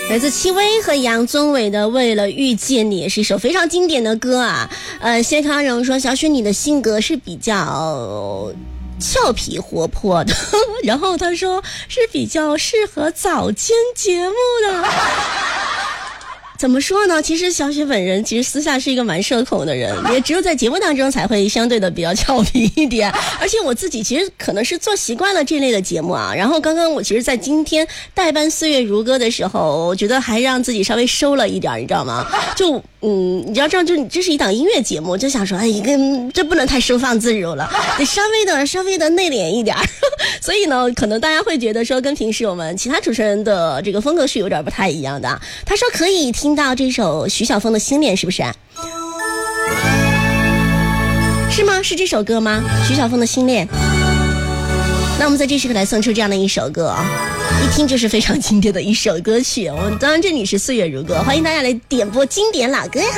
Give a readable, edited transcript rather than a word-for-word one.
来自戚薇和杨宗纬的《为了遇见你》是一首非常经典的歌啊。谢康荣说，小雪你的性格是比较俏皮活泼的，然后他说是比较适合早间节目的。怎么说呢？其实小雪本人其实私下是一个蛮社恐的人，也只有在节目当中才会相对的比较俏皮一点。而且我自己其实可能是做习惯了这类的节目啊。然后刚刚我其实在今天代班岁月如歌的时候，我觉得还让自己稍微收了一点，你知道吗？就你要知道，这是一档音乐节目，就想说，这不能太收放自如了，得稍微的内敛一点。所以呢，可能大家会觉得说，跟平时我们其他主持人的这个风格是有点不太一样的。他说可以听到这首徐小凤的《心恋》，是不是啊？是吗？是这首歌吗？徐小凤的《心恋》。那我们在这时刻来送出这样的一首歌啊，一听就是非常经典的一首歌曲。我们当然这里是岁月如歌，欢迎大家来点播经典老歌呀。